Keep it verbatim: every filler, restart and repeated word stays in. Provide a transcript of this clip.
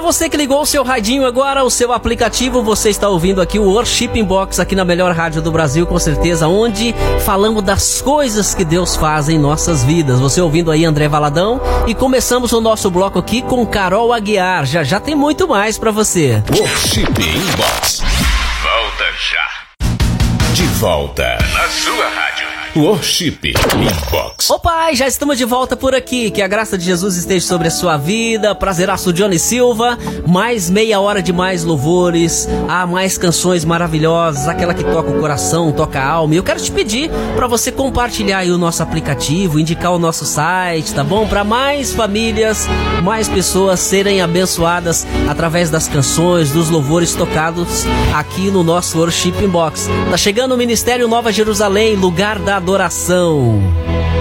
você que ligou o seu radinho agora, o seu aplicativo, você está ouvindo aqui o Worship Inbox, aqui na melhor rádio do Brasil, com certeza, onde falamos das coisas que Deus faz em nossas vidas. Você ouvindo aí André Valadão, e começamos o nosso bloco aqui com Carol Aguiar. Já já tem muito mais pra você. Worship Inbox. Volta já. De volta na sua rádio. Worship Inbox. Ô Pai, já estamos de volta por aqui. Que a graça de Jesus esteja sobre a sua vida. Prazeraço Johnny Silva. Mais meia hora de mais louvores. Ah, mais canções maravilhosas. Aquela que toca o coração, toca a alma. E eu quero te pedir para você compartilhar aí o nosso aplicativo, indicar o nosso site, tá bom? Para mais famílias, mais pessoas serem abençoadas através das canções, dos louvores tocados aqui no nosso Worship Inbox. Tá chegando o Ministério Nova Jerusalém, lugar da adoração.